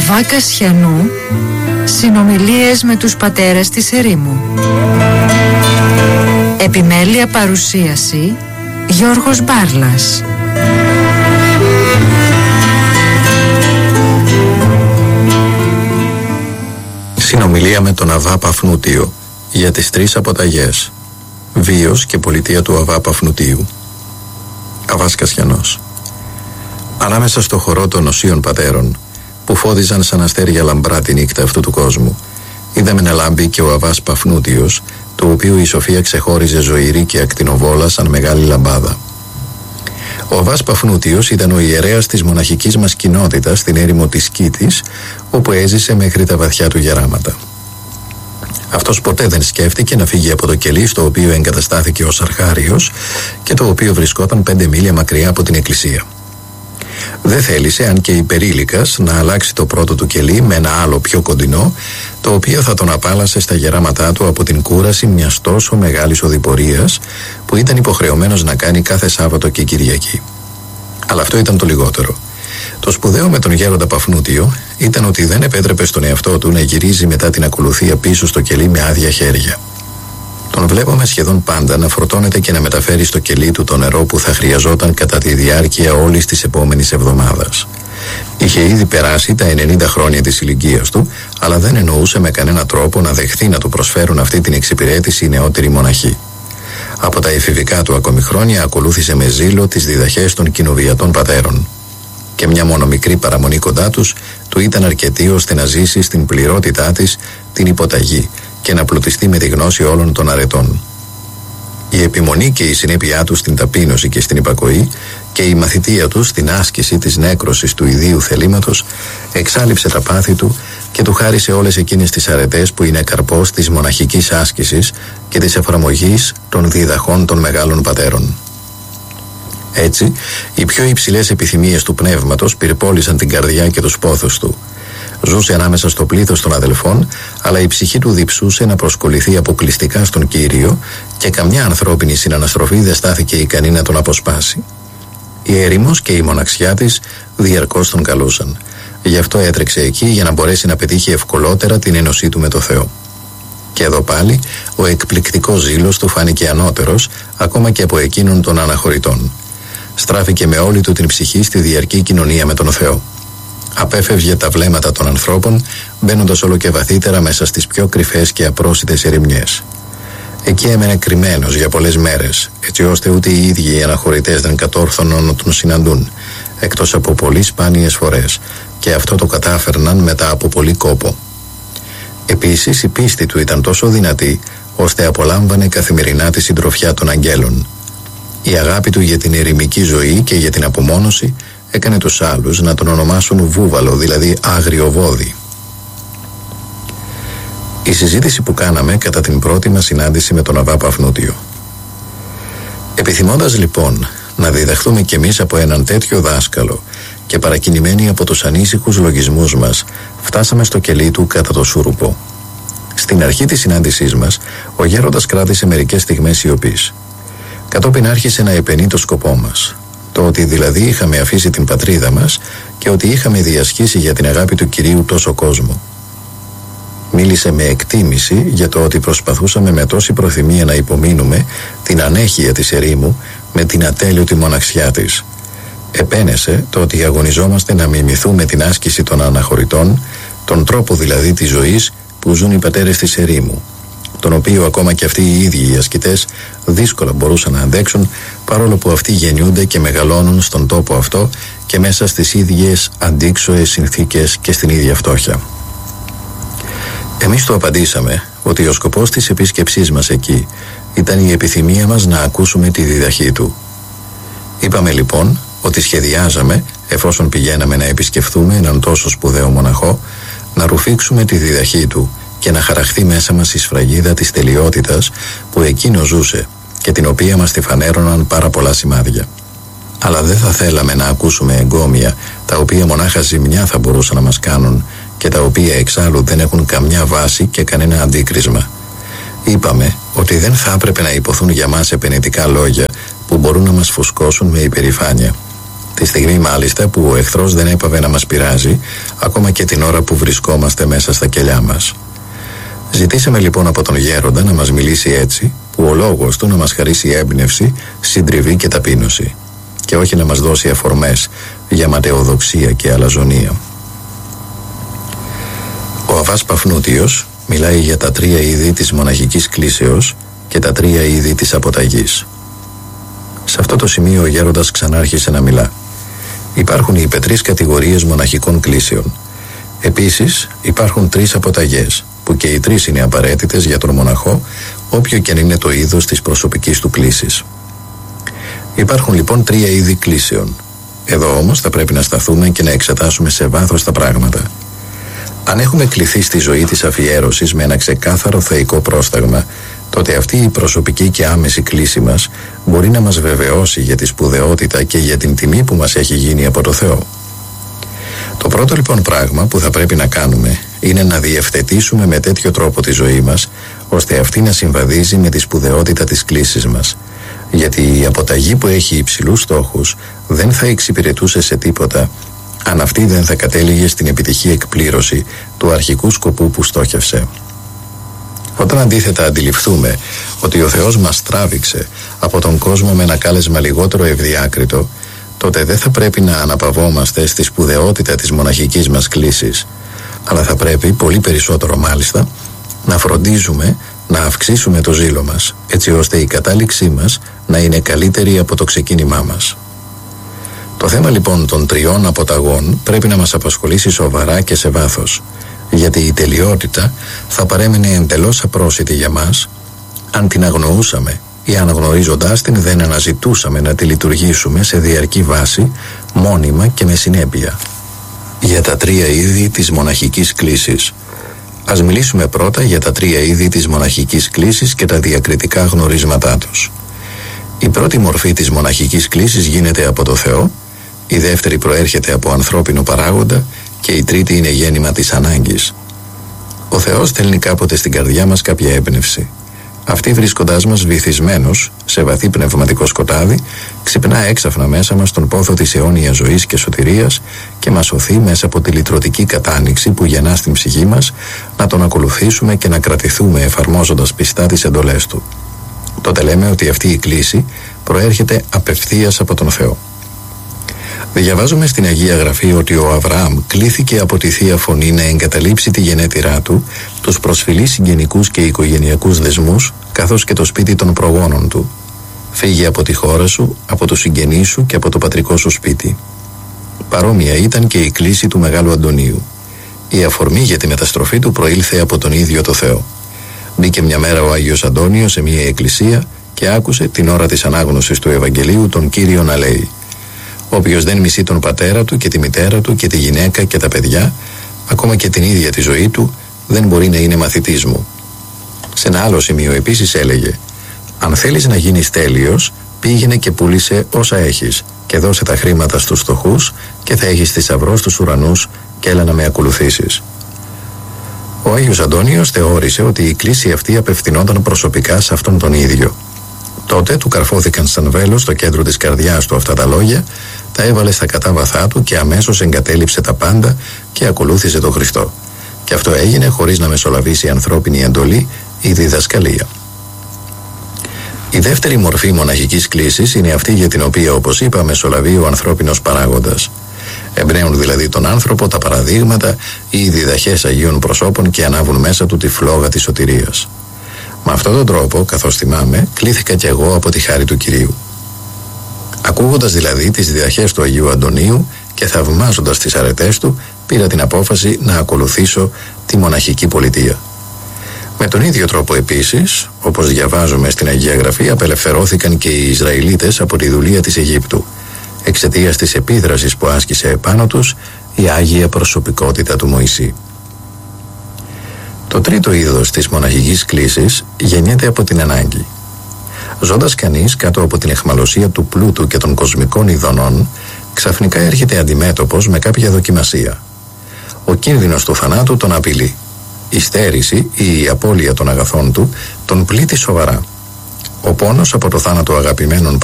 Αβά Κασιανού, συνομιλίες με τους πατέρες της ερήμου. Επιμέλεια παρουσίαση Γιώργος Μπάρλας. Συνομιλία με τον Αβά Παφνούτιο για τις 3 αποταγές. Βίος και πολιτεία του Αβά Παφνούτιου. Αβάς Κασιανός. Ανάμεσα στο χορό των οσίων πατέρων που φώδιζαν σαν αστέρια λαμπρά τη νύχτα αυτού του κόσμου, είδαμε να λάμπει και ο Αβάς Παφνούτιος, το οποίο η Σοφία ξεχώριζε ζωηρή και ακτινοβόλα σαν μεγάλη λαμπάδα. Ο Αβάς Παφνούτιος ήταν ο ιερέας της μοναχικής μας κοινότητας στην έρημο της Κήτης, όπου έζησε μέχρι τα βαθιά του γεράματα. Αυτός ποτέ δεν σκέφτηκε να φύγει από το κελί στο οποίο εγκαταστάθηκε ως αρχάριος και το οποίο βρισκόταν 5 μίλια μακριά από την εκκλησία. Δεν θέλησε, αν και υπερήλικας, να αλλάξει το πρώτο του κελί με ένα άλλο πιο κοντινό, το οποίο θα τον απάλασε στα γεράματά του από την κούραση μιας τόσο μεγάλης οδηπορίας που ήταν υποχρεωμένος να κάνει κάθε Σάββατο και Κυριακή. Αλλά αυτό ήταν το λιγότερο. Το σπουδαίο με τον γέροντα Παφνούτιο ήταν ότι δεν επέτρεπε στον εαυτό του να γυρίζει μετά την ακολουθία πίσω στο κελί με άδεια χέρια. Τον βλέπαμε σχεδόν πάντα να φορτώνεται και να μεταφέρει στο κελί του το νερό που θα χρειαζόταν κατά τη διάρκεια όλης της επόμενης εβδομάδας. Είχε ήδη περάσει τα 90 χρόνια της ηλικίας του, αλλά δεν εννοούσε με κανένα τρόπο να δεχθεί να του προσφέρουν αυτή την εξυπηρέτηση οι νεότεροι μοναχοί. Από τα εφηβικά του ακόμη χρόνια ακολούθησε με ζήλο τις διδαχές των κοινοβιατών πατέρων. Και μια μόνο μικρή παραμονή κοντά τους του ήταν αρκετή ώστε να ζήσει στην πληρότητά της την υποταγή και να πλουτιστεί με τη γνώση όλων των αρετών. Η επιμονή και η συνέπειά του στην ταπείνωση και στην υπακοή και η μαθητεία του στην άσκηση της νέκρωσης του ιδίου θελήματος εξάλειψε τα πάθη του και του χάρισε όλες εκείνες τις αρετές που είναι καρπός της μοναχικής άσκησης και της εφαρμογής των διδαχών των μεγάλων πατέρων. Έτσι, οι πιο υψηλές επιθυμίες του πνεύματος πυρπόλησαν την καρδιά και τους πόθους του. Ζούσε ανάμεσα στο πλήθος των αδελφών, αλλά η ψυχή του διψούσε να προσκοληθεί αποκλειστικά στον Κύριο και καμιά ανθρώπινη συναναστροφή δεν στάθηκε ικανή να τον αποσπάσει. Η έρημος και η μοναξιά της διαρκώς τον καλούσαν. Γι' αυτό έτρεξε εκεί για να μπορέσει να πετύχει ευκολότερα την ένωσή του με το Θεό. Και εδώ πάλι ο εκπληκτικός ζήλος του φάνηκε ανώτερος ακόμα και από εκείνον των αναχωρητών. Στράφηκε με όλη του την ψυχή στη διαρκή κοινωνία με τον Θεό. Απέφευγε τα βλέμματα των ανθρώπων, μπαίνοντας όλο και βαθύτερα μέσα στις πιο κρυφές και απρόσιτες ερημιές. Εκεί έμενε κρυμμένος για πολλές μέρες, έτσι ώστε ούτε οι ίδιοι οι αναχωρητές δεν κατόρθωναν να τον συναντούν, εκτός από πολύ σπάνιες φορές, και αυτό το κατάφερναν μετά από πολύ κόπο. Επίσης η πίστη του ήταν τόσο δυνατή, ώστε απολάμβανε καθημερινά τη συντροφιά των αγγέλων. Η αγάπη του για την ερημική ζωή και για την απομόνωση έκανε τους άλλους να τον ονομάσουν βούβαλο, δηλαδή άγριο βόδι. Η συζήτηση που κάναμε κατά την πρώτη μας συνάντηση με τον Αβά Παφνούτιο. Επιθυμώντας λοιπόν να διδαχθούμε κι εμείς από έναν τέτοιο δάσκαλο και παρακινημένοι από τους ανήσυχους λογισμούς μας, φτάσαμε στο κελί του κατά το σούρουπο. Στην αρχή της συνάντησής μας, ο γέροντας κράτησε μερικές στιγμές σιωπής. Κατόπιν άρχισε να επενεί το σκοπό μας. Το ότι δηλαδή είχαμε αφήσει την πατρίδα μας και ότι είχαμε διασχίσει για την αγάπη του Κυρίου τόσο κόσμο. Μίλησε με εκτίμηση για το ότι προσπαθούσαμε με τόση προθυμία να υπομείνουμε την ανέχεια της ερήμου με την ατέλειωτη μοναξιά της. Επένεσε το ότι αγωνιζόμαστε να μιμηθούμε την άσκηση των αναχωρητών, τον τρόπο δηλαδή της ζωής που ζουν οι πατέρες της ερήμου, τον οποίο ακόμα και αυτοί οι ίδιοι οι ασκητές δύσκολα μπορούσαν να αντέξουν, παρόλο που αυτοί γεννιούνται και μεγαλώνουν στον τόπο αυτό και μέσα στις ίδιες αντίξωες συνθήκες και στην ίδια φτώχεια. Εμείς του απαντήσαμε ότι ο σκοπός της επίσκεψής μας εκεί ήταν η επιθυμία μας να ακούσουμε τη διδαχή του. Είπαμε λοιπόν ότι σχεδιάζαμε, εφόσον πηγαίναμε να επισκεφθούμε έναν τόσο σπουδαίο μοναχό, να ρουφήξουμε τη διδαχή του και να χαραχθεί μέσα μας η σφραγίδα της τελειότητας που εκείνο ζούσε και την οποία μας τη φανέρωναν πάρα πολλά σημάδια. Αλλά δεν θα θέλαμε να ακούσουμε εγκόμια τα οποία μονάχα ζημιά θα μπορούσαν να μας κάνουν και τα οποία εξάλλου δεν έχουν καμιά βάση και κανένα αντίκρισμα. Είπαμε ότι δεν θα έπρεπε να υποθούν για μας επενετικά λόγια που μπορούν να μας φουσκώσουν με υπερηφάνεια. Τη στιγμή μάλιστα που ο εχθρός δεν έπαβε να μας πειράζει, ακόμα και την ώρα που βρισκόμαστε μέσα στα κελιά μας. Ζητήσαμε λοιπόν από τον γέροντα να μας μιλήσει έτσι, που ο λόγος του να μας χαρίσει έμπνευση, συντριβή και ταπείνωση, και όχι να μας δώσει αφορμές για ματαιοδοξία και αλαζονία. Ο Αββάς Παφνούτιος μιλάει για τα 3 είδη της μοναχικής κλήσεως και τα 3 είδη της αποταγής. Σε αυτό το σημείο ο γέροντας ξανάρχισε να μιλά. Υπάρχουν οι 3 κατηγορίες μοναχικών κλήσεων. Επίσης υπάρχουν 3 αποταγές, που και οι 3 είναι απαραίτητες για τον μοναχό, όποιο και αν είναι το είδος της προσωπικής του κλήσης. Υπάρχουν λοιπόν 3 είδη κλήσεων. Εδώ όμως θα πρέπει να σταθούμε και να εξετάσουμε σε βάθος τα πράγματα. Αν έχουμε κληθεί στη ζωή της αφιέρωσης με ένα ξεκάθαρο θεϊκό πρόσταγμα, τότε αυτή η προσωπική και άμεση κλήση μας μπορεί να μας βεβαιώσει για τη σπουδαιότητα και για την τιμή που μας έχει γίνει από το Θεό. Το πρώτο λοιπόν πράγμα που θα πρέπει να κάνουμε είναι να διευθετήσουμε με τέτοιο τρόπο τη ζωή μας, ώστε αυτή να συμβαδίζει με τη σπουδαιότητα της κλήσης μας. Γιατί η αποταγή που έχει υψηλούς στόχους δεν θα εξυπηρετούσε σε τίποτα αν αυτή δεν θα κατέληγε στην επιτυχή εκπλήρωση του αρχικού σκοπού που στόχευσε. Όταν αντίθετα αντιληφθούμε ότι ο Θεός μας τράβηξε από τον κόσμο με ένα κάλεσμα λιγότερο ευδιάκριτο, τότε δεν θα πρέπει να αναπαυόμαστε στη σπουδαιότητα της μοναχικής μας κλήσης, αλλά θα πρέπει, πολύ περισσότερο μάλιστα, να φροντίζουμε να αυξήσουμε το ζήλο μας, έτσι ώστε η κατάληξή μας να είναι καλύτερη από το ξεκίνημά μας. Το θέμα λοιπόν των 3 αποταγών πρέπει να μας απασχολήσει σοβαρά και σε βάθος, γιατί η τελειότητα θα παρέμενε εντελώς απρόσιτη για μας αν την αγνοούσαμε ή αναγνωρίζοντάς την δεν αναζητούσαμε να τη λειτουργήσουμε σε διαρκή βάση, μόνιμα και με συνέπεια. Για τα 3 είδη της μοναχικής κλήσης. Ας μιλήσουμε πρώτα για τα 3 είδη της μοναχικής κλήσης και τα διακριτικά γνωρίσματά τους. Η πρώτη μορφή της μοναχικής κλήσης γίνεται από το Θεό, η δεύτερη προέρχεται από ανθρώπινο παράγοντα και η τρίτη είναι γέννημα της ανάγκης. Ο Θεός στέλνει κάποτε στην καρδιά μας κάποια έμπνευση. Αυτή, βρίσκοντάς μας βυθισμένους σε βαθύ πνευματικό σκοτάδι, ξυπνά έξαφνα μέσα μας τον πόθο της αιώνιας ζωής και σωτηρίας και μας οθεί μέσα από τη λυτρωτική κατάνοιξη που γεννά στην ψυχή μας να τον ακολουθήσουμε και να κρατηθούμε εφαρμόζοντας πιστά τις εντολές του. Τότε λέμε ότι αυτή η κλήση προέρχεται απευθείας από τον Θεό. Διαβάζουμε στην Αγία Γραφή ότι ο Αβραάμ κλήθηκε από τη Θεία Φωνή να εγκαταλείψει τη γενέτειρά του, τους προσφυλείς συγγενικούς και οικογενειακούς δεσμούς, καθώς και το σπίτι των προγόνων του. Φύγε από τη χώρα σου, από τους συγγενείς σου και από το πατρικό σου σπίτι. Παρόμοια ήταν και η κλήση του Μεγάλου Αντωνίου. Η αφορμή για τη μεταστροφή του προήλθε από τον ίδιο το Θεό. Μπήκε μια μέρα ο Άγιος Αντώνιος σε μια εκκλησία και άκουσε την ώρα της ανάγνωσης του Ευαγγελίου τον Κύριο να λέει: «Όποιος δεν μισεί τον πατέρα του και τη μητέρα του και τη γυναίκα και τα παιδιά, ακόμα και την ίδια τη ζωή του, δεν μπορεί να είναι μαθητής μου». Σε ένα άλλο σημείο επίσης έλεγε: «Αν θέλεις να γίνεις τέλειος, πήγαινε και πούλησε όσα έχεις και δώσε τα χρήματα στους φτωχούς και θα έχεις θησαυρό στους ουρανούς και έλα να με ακολουθήσεις». Ο Άγιος Αντώνιος θεώρησε ότι η κλήση αυτή απευθυνόταν προσωπικά σε αυτόν τον ίδιο. Τότε του καρφώθηκαν σαν βέλος στο κέντρο της καρδιάς του αυτά τα λόγια, τα έβαλε στα κατάβαθά του και αμέσως εγκατέλειψε τα πάντα και ακολούθησε τον Χριστό. Και αυτό έγινε χωρίς να μεσολαβήσει η ανθρώπινη εντολή ή διδασκαλία. Η δεύτερη μορφή μοναχικής κλήσης είναι αυτή για την οποία, όπως είπα, μεσολαβεί ο ανθρώπινος παράγοντας. Εμπνέουν δηλαδή τον άνθρωπο τα παραδείγματα ή οι διδαχές Αγίων προσώπων και ανάβουν μέσα του τη φλόγα της σωτηρίας. Με αυτόν τον τρόπο, καθώς θυμάμαι, κλήθηκα κι εγώ από τη χάρη του Κυρίου. Ακούγοντας δηλαδή τις διδαχές του Αγίου Αντωνίου και θαυμάζοντας τις αρετές του, πήρα την απόφαση να ακολουθήσω τη μοναχική πολιτεία. Με τον ίδιο τρόπο επίσης, όπως διαβάζουμε στην Αγία Γραφή, απελευθερώθηκαν και οι Ισραηλίτες από τη δουλεία της Αιγύπτου, εξαιτίας της επίδρασης που άσκησε επάνω τους η Άγια προσωπικότητα του Μωυσή. Το τρίτο είδος της μοναχικής κλήσης γεννιέται από την ανάγκη. Ζώντας κανείς κάτω από την εχμαλωσία του πλούτου και των κοσμικών ειδονών, ξαφνικά έρχεται αντιμέτωπος με κάποια δοκιμασία. Ο κίνδυνος του θανάτου τον απειλεί. Η στέρηση ή η απώλεια των αγαθών του τον πλήττει σοβαρά. Ο πόνος από το θάνατο αγαπημένων